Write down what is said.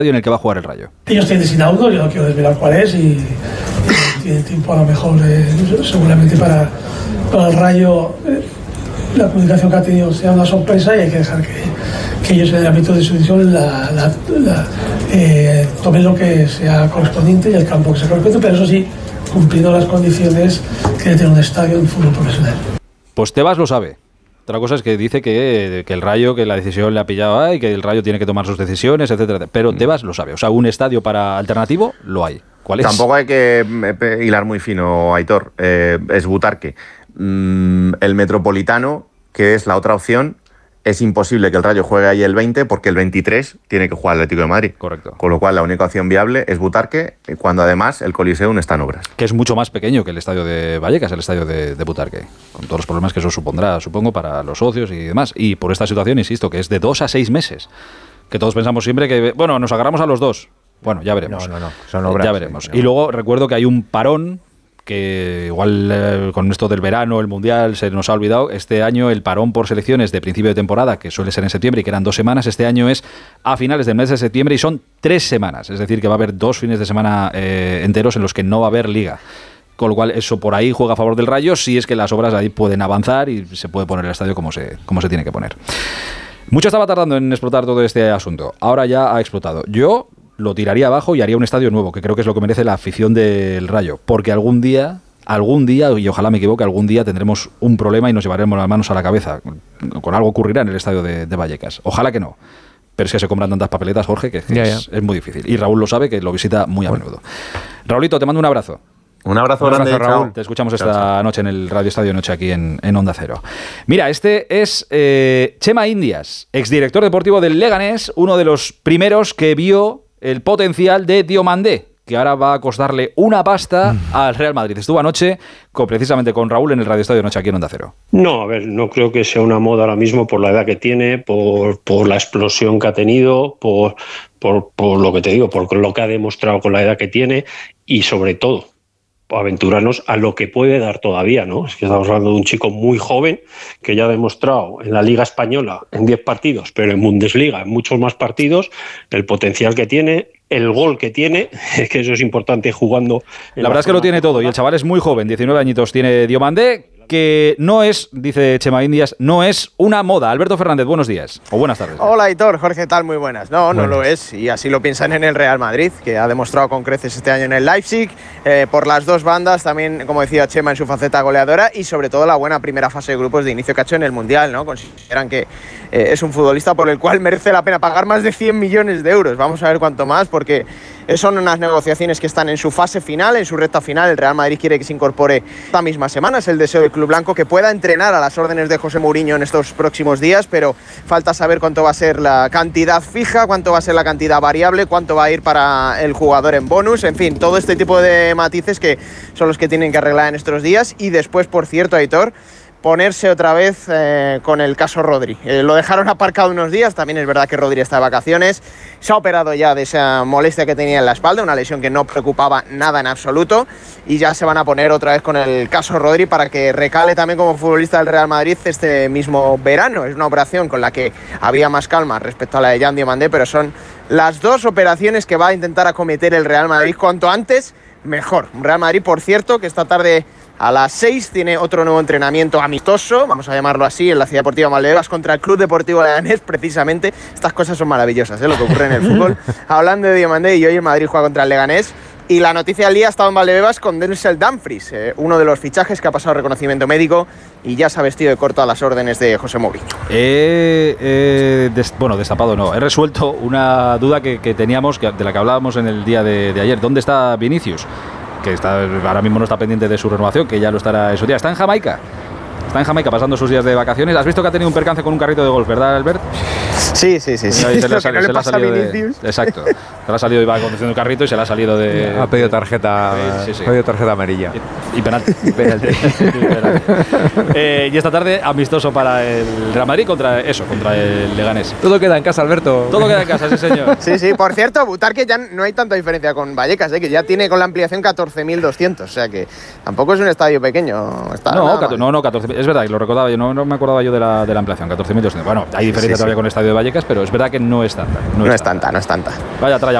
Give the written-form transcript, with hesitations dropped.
en el que va a jugar el Rayo. Ellos tienen Sinaudo, yo no quiero desvelar cuál es, y tienen tiempo a lo mejor, seguramente para el Rayo. La comunicación que ha tenido sea una sorpresa y hay que dejar que ellos en el ámbito de su decisión tomen lo que sea correspondiente y el campo que sea correspondiente, pero eso sí, cumpliendo las condiciones que debe tener un estadio de fútbol profesional. Pues Tebas lo sabe. Otra cosa es que dice que el Rayo, que la decisión le ha pillado y que el Rayo tiene que tomar sus decisiones, etcétera. Pero Tebas lo sabe. O sea, un estadio para alternativo lo hay. ¿Cuál es? Tampoco hay que hilar muy fino, Aitor. Es Butarque. El Metropolitano, que es la otra opción, es imposible que el Rayo juegue ahí el 20 porque el 23 tiene que jugar el Atlético de Madrid. Correcto. Con lo cual la única opción viable es Butarque, cuando además el Coliseum está en obras. Que es mucho más pequeño que el estadio de Vallecas, el estadio de Butarque, con todos los problemas que eso supondrá, supongo, para los socios y demás. Y por esta situación, insisto, que es de 2 a 6 meses. Que todos pensamos siempre que, bueno, nos agarramos a los 2. Bueno, ya veremos. No, son obras. Ya veremos. Y luego recuerdo que hay un parón que igual con esto del verano, el Mundial, se nos ha olvidado. Este año el parón por selecciones de principio de temporada, que suele ser en septiembre y que eran 2 semanas, este año es a finales del mes de septiembre y son 3 semanas. Es decir, que va a haber 2 fines de semana enteros en los que no va a haber liga. Con lo cual eso por ahí juega a favor del Rayo, si es que las obras ahí pueden avanzar y se puede poner el estadio como se tiene que poner. Mucho estaba tardando en explotar todo este asunto. Ahora ya ha explotado. Yo lo tiraría abajo y haría un estadio nuevo, que creo que es lo que merece la afición del Rayo, porque algún día, y ojalá me equivoque, algún día tendremos un problema y nos llevaremos las manos a la cabeza. Con algo ocurrirá en el estadio de Vallecas. Ojalá que no. Pero es que se compran tantas papeletas, Jorge, que es muy difícil. Y Raúl lo sabe, que lo visita muy a menudo. Raúlito, te mando un abrazo. Un abrazo grande, Raúl. Chao. Te escuchamos esta noche en el Radio Estadio Noche aquí en Onda Cero. Mira, este es Chema Indias, exdirector deportivo del Leganés, uno de los primeros que vio el potencial de Diomandé, que ahora va a costarle una pasta al Real Madrid. Estuvo anoche precisamente con Raúl en el Radio Estadio Noche aquí en Onda Cero. No, a ver, no creo que sea una moda ahora mismo por la edad que tiene, por la explosión que ha tenido, por lo que te digo, por lo que ha demostrado con la edad que tiene y sobre todo aventurarnos a lo que puede dar todavía, ¿no? Es que estamos hablando de un chico muy joven que ya ha demostrado en la Liga Española en 10 partidos, pero en Bundesliga en muchos más partidos, el potencial que tiene, el gol que tiene, que eso es importante jugando. La verdad es que lo tiene todo y el chaval es muy joven, 19 añitos tiene Diomandé, que no es, dice Chema Indias, no es una moda. Alberto Fernández, buenos días o buenas tardes. Hola, Aitor, Jorge, tal, muy buenas. No lo es, y así lo piensan en el Real Madrid, que ha demostrado con creces este año en el Leipzig, por las dos bandas, también, como decía Chema, en su faceta goleadora y sobre todo la buena primera fase de grupos de inicio que ha hecho en el Mundial, ¿no? Consideran que es un futbolista por el cual merece la pena pagar más de 100 millones de euros. Vamos a ver cuánto más, porque son unas negociaciones que están en su fase final, en su recta final. El Real Madrid quiere que se incorpore esta misma semana. Es el deseo del club blanco que pueda entrenar a las órdenes de José Mourinho en estos próximos días, pero falta saber cuánto va a ser la cantidad fija, cuánto va a ser la cantidad variable, cuánto va a ir para el jugador en bonus, en fin, todo este tipo de matices que son los que tienen que arreglar en estos días. Y después, por cierto, Aitor, ponerse otra vez con el caso Rodri. Lo dejaron aparcado unos días, también es verdad que Rodri está de vacaciones, se ha operado ya de esa molestia que tenía en la espalda, una lesión que no preocupaba nada en absoluto, y ya se van a poner otra vez con el caso Rodri para que recale también como futbolista del Real Madrid este mismo verano. Es una operación con la que había más calma respecto a la de Jan Diomandé, pero son las dos operaciones que va a intentar acometer el Real Madrid cuanto antes, mejor. Un Real Madrid, por cierto, que esta tarde a las 6 tiene otro nuevo entrenamiento amistoso, vamos a llamarlo así, en la Ciudad Deportiva Valdebebas contra el Club Deportivo Leganés, precisamente. Estas cosas son maravillosas, lo que ocurre en el fútbol. Hablando de Diomandé, y hoy el Madrid juega contra el Leganés. Y la noticia del día ha estado en Valdebebas con Denzel Dumfries, uno de los fichajes que ha pasado reconocimiento médico y ya se ha vestido de corto a las órdenes de José Mourinho. Destapado no. He resuelto una duda que teníamos, de la que hablábamos en el día de ayer. ¿Dónde está Vinicius? Que ahora mismo no está pendiente de su renovación, que ya lo estará esos días. Está en Jamaica. Está en Jamaica pasando sus días de vacaciones. ¿Has visto que ha tenido un percance con un carrito de golf, verdad, Albert? Sí. Se le ha salido exacto. Se le ha salido, iba conduciendo el carrito y se le ha salido de... Ha pedido tarjeta, sí. Ha pedido tarjeta amarilla. Y penalti. Y esta tarde, amistoso para el Real Madrid contra el Leganés. Todo queda en casa, Alberto. Todo queda en casa, sí, señor. Sí. Por cierto, Butarque ya no hay tanta diferencia con Vallecas, que ya tiene con la ampliación 14.200. O sea que tampoco es un estadio pequeño. No, 14. Es verdad, lo recordaba yo. No me acordaba yo de la ampliación, 14.200. Bueno, hay diferencia todavía con el estadio de Vallecas, Vallecas, pero es verdad que no es tanta. No es tanta. Vaya tralla.